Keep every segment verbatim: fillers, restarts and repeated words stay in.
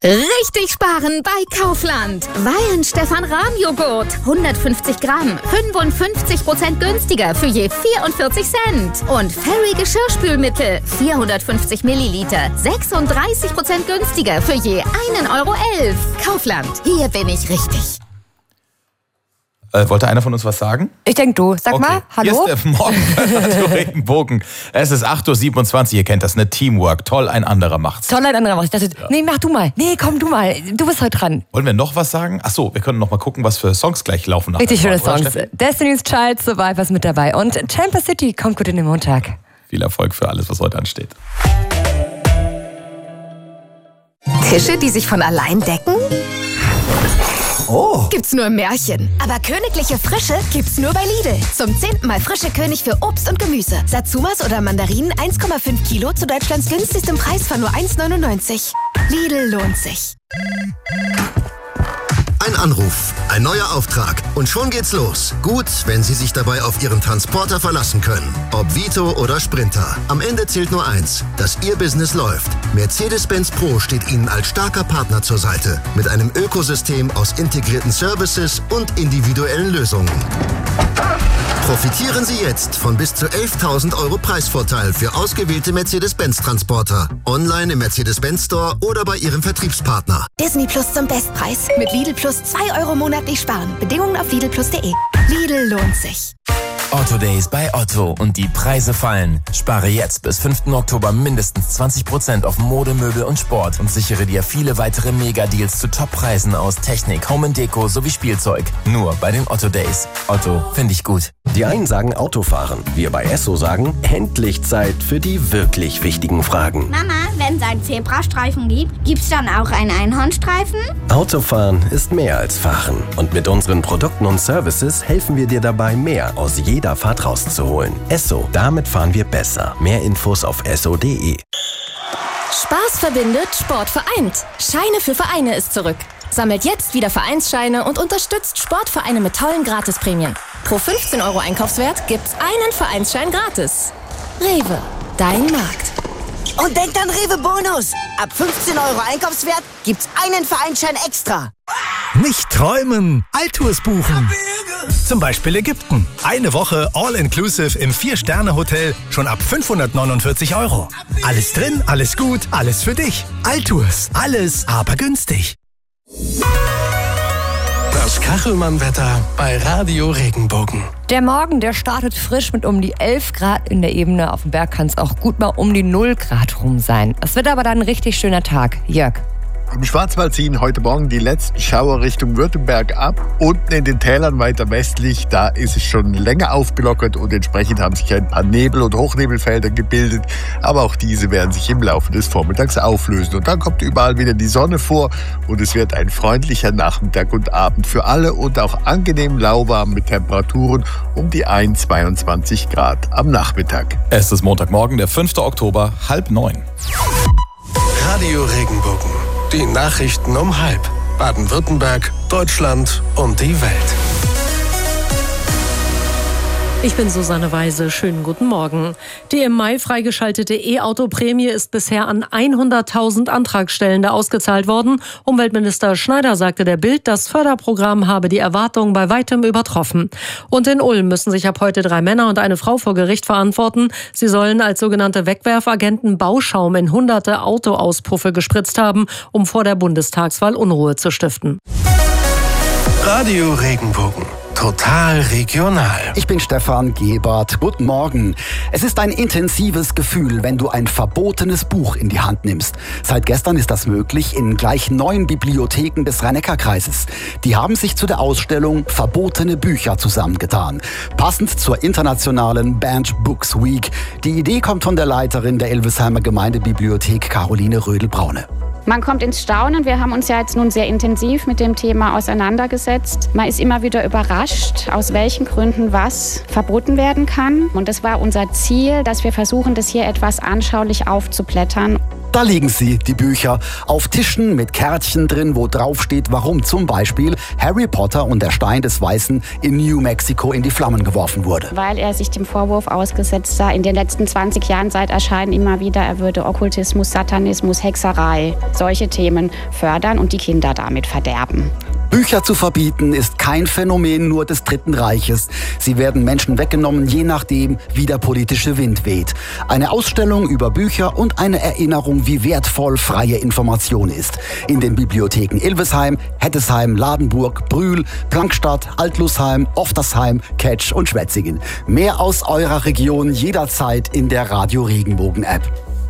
Richtig sparen bei Kaufland. Weihen Stefan Rahm Joghurt. hundertfünfzig Gramm. fünfundfünfzig Prozent günstiger für je vierundvierzig Cent. Und Fairy Geschirrspülmittel. vierhundertfünfzig Milliliter. sechsunddreißig Prozent günstiger für je einen Euro elf. Kaufland. Hier bin ich richtig. Äh, wollte einer von uns was sagen? Ich denke du. Sag okay. mal, hallo? Hier ist der Morgen bei Radio Regenbogen. Es ist acht Uhr siebenundzwanzig, ihr kennt das, ne? Teamwork. Toll, ein anderer macht's. Toll, ein anderer macht's. Ja. Nee, mach du mal. Nee, komm du mal. Du bist heute dran. Wollen wir noch was sagen? Ach so, wir können noch mal gucken, was für Songs gleich laufen. Richtig schöne Songs. Destiny's Child, Survivor ist mit dabei. Und Chamber City kommt gut in den Montag. Viel Erfolg für alles, was heute ansteht. Tische, die sich von allein decken? Oh. Gibt's nur im Märchen. Aber königliche Frische gibt's nur bei Lidl. Zum zehnten Mal frische König für Obst und Gemüse. Satsumas oder Mandarinen eins Komma fünf Kilo zu Deutschlands günstigstem Preis von nur eins neunundneunzig. Lidl lohnt sich. Ein Anruf, ein neuer Auftrag und schon geht's los. Gut, wenn Sie sich dabei auf Ihren Transporter verlassen können. Ob Vito oder Sprinter. Am Ende zählt nur eins, dass Ihr Business läuft. Mercedes-Benz Pro steht Ihnen als starker Partner zur Seite. Mit einem Ökosystem aus integrierten Services und individuellen Lösungen. Profitieren Sie jetzt von bis zu elftausend Euro Preisvorteil für ausgewählte Mercedes-Benz-Transporter. Online im Mercedes-Benz Store oder bei Ihrem Vertriebspartner. Disney Plus zum Bestpreis. Mit Lidl Plus zwei Euro monatlich sparen. Bedingungen auf lidl plus punkt de. Lidl lohnt sich. Otto Days bei Otto und die Preise fallen. Spare jetzt bis fünften Oktober mindestens zwanzig Prozent auf Mode, Möbel und Sport und sichere dir viele weitere Mega-Deals zu Top-Preisen aus Technik, Home and Deko sowie Spielzeug. Nur bei den Otto Days. Otto, finde ich gut. Die einen sagen Autofahren, wir bei Esso sagen endlich Zeit für die wirklich wichtigen Fragen. Mama, wenn es einen Zebrastreifen gibt, gibt's dann auch einen Einhornstreifen? Autofahren ist mehr als Fahren und mit unseren Produkten und Services helfen wir dir dabei, mehr aus jedem Fahrt rauszuholen. Esso, damit fahren wir besser. Mehr Infos auf esso punkt de. Spaß verbindet, Sport vereint. Scheine für Vereine ist zurück. Sammelt jetzt wieder Vereinsscheine und unterstützt Sportvereine mit tollen Gratisprämien. Pro fünfzehn Euro Einkaufswert gibt's einen Vereinsschein gratis. Rewe, dein Markt. Und denkt an Rewe Bonus. Ab fünfzehn Euro Einkaufswert gibt's einen Vereinsschein extra. Nicht träumen, Alltours buchen. Zum Beispiel Ägypten. Eine Woche All-Inclusive im Vier-Sterne-Hotel schon ab fünfhundertneunundvierzig Euro. Alles drin, alles gut, alles für dich. Alltours, alles aber günstig. Das Kachelmann-Wetter bei Radio Regenbogen. Der Morgen, der startet frisch mit um die elf Grad in der Ebene. Auf dem Berg kann es auch gut mal um die null Grad rum sein. Es wird aber dann ein richtig schöner Tag. Jörg. Im Schwarzwald ziehen heute Morgen die letzten Schauer Richtung Württemberg ab. Unten in den Tälern weiter westlich, da ist es schon länger aufgelockert und entsprechend haben sich ein paar Nebel- und Hochnebelfelder gebildet. Aber auch diese werden sich im Laufe des Vormittags auflösen. Und dann kommt überall wieder die Sonne vor und es wird ein freundlicher Nachmittag und Abend für alle und auch angenehm lauwarm mit Temperaturen um die einundzwanzig Grad am Nachmittag. Es ist Montagmorgen, der fünfte Oktober, halb neun. Radio Regenbogen. Die Nachrichten um halb. Baden-Württemberg, Deutschland und die Welt. Ich bin Susanne Weise. Schönen guten Morgen. Die im Mai freigeschaltete E-Auto-Prämie ist bisher an hunderttausend Antragstellende ausgezahlt worden. Umweltminister Schneider sagte der Bild, das Förderprogramm habe die Erwartungen bei weitem übertroffen. Und in Ulm müssen sich ab heute drei Männer und eine Frau vor Gericht verantworten. Sie sollen als sogenannte Wegwerfagenten Bauschaum in hunderte Autoauspuffe gespritzt haben, um vor der Bundestagswahl Unruhe zu stiften. Radio Regenbogen. Total regional. Ich bin Stefan Gebert. Guten Morgen. Es ist ein intensives Gefühl, wenn du ein verbotenes Buch in die Hand nimmst. Seit gestern ist das möglich in gleich neun Bibliotheken des Rhein-Neckar-Kreises. Die haben sich zu der Ausstellung Verbotene Bücher zusammengetan. Passend zur internationalen Banned Books Week. Die Idee kommt von der Leiterin der Elvesheimer Gemeindebibliothek, Caroline Rödel-Braune. Man kommt ins Staunen. Wir haben uns ja jetzt nun sehr intensiv mit dem Thema auseinandergesetzt. Man ist immer wieder überrascht, aus welchen Gründen was verboten werden kann. Und das war unser Ziel, dass wir versuchen, das hier etwas anschaulich aufzublättern. Da liegen sie, die Bücher, auf Tischen mit Kärtchen drin, wo drauf steht, warum zum Beispiel Harry Potter und der Stein des Weißen in New Mexico in die Flammen geworfen wurde. Weil er sich dem Vorwurf ausgesetzt sah, in den letzten zwanzig Jahren seit Erscheinen immer wieder, er würde Okkultismus, Satanismus, Hexerei, solche Themen fördern und die Kinder damit verderben. Bücher zu verbieten ist kein Phänomen nur des Dritten Reiches. Sie werden Menschen weggenommen, je nachdem, wie der politische Wind weht. Eine Ausstellung über Bücher und eine Erinnerung, wie wertvoll freie Information ist. In den Bibliotheken Ilvesheim, Hettesheim, Ladenburg, Brühl, Plankstadt, Altlusheim, Oftersheim, Ketsch und Schwetzingen. Mehr aus eurer Region jederzeit in der Radio Regenbogen App.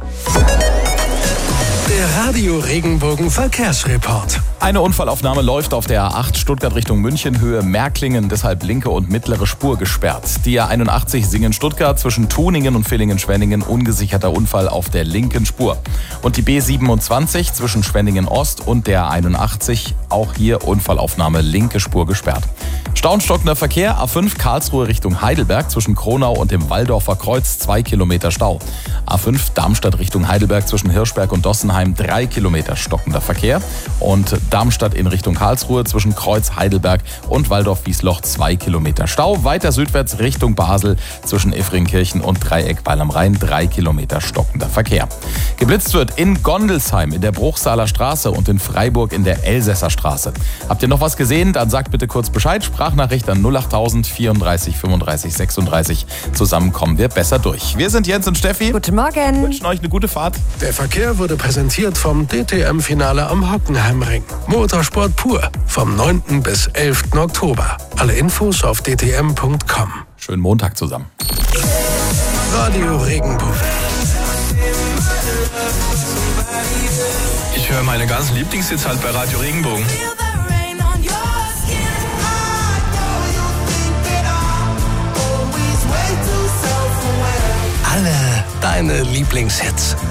Der Radio Regenbogen Verkehrsreport. Eine Unfallaufnahme läuft auf der A acht Stuttgart Richtung München, Höhe Märklingen, deshalb linke und mittlere Spur gesperrt. Die A einundachtzig Singen-Stuttgart zwischen Tuningen und Villingen-Schwenningen, ungesicherter Unfall auf der linken Spur. Und die B siebenundzwanzig zwischen Schwenningen-Ost und der A einundachtzig, auch hier Unfallaufnahme, linke Spur gesperrt. Stauenstockender Verkehr, A fünf Karlsruhe Richtung Heidelberg zwischen Kronau und dem Waldorfer Kreuz, zwei Kilometer Stau. A fünf Darmstadt Richtung Heidelberg zwischen Hirschberg und Dossenheim, drei Kilometer stockender Verkehr. Und Darmstadt in Richtung Karlsruhe zwischen Kreuz, Heidelberg und Waldorf-Wiesloch, zwei Kilometer Stau. Weiter südwärts Richtung Basel zwischen Effringkirchen und Dreieck Weil am Rhein, drei Kilometer stockender Verkehr. Geblitzt wird in Gondelsheim in der Bruchsaler Straße und in Freiburg in der Elsässer Straße. Habt ihr noch was gesehen? Dann sagt bitte kurz Bescheid. Sprachnachricht an null achttausend vierunddreißig fünfunddreißig sechsunddreißig. Zusammen kommen wir besser durch. Wir sind Jens und Steffi. Guten Morgen. Wünschen euch eine gute Fahrt. Der Verkehr wurde präsentiert vom D T M-Finale am Hockenheimring. Motorsport pur vom neunten bis elften Oktober. Alle Infos auf d t m punkt com. Schönen Montag zusammen. Radio Regenbogen. Ich höre meine ganzen Lieblingshits halt bei Radio Regenbogen. Alle deine Lieblingshits.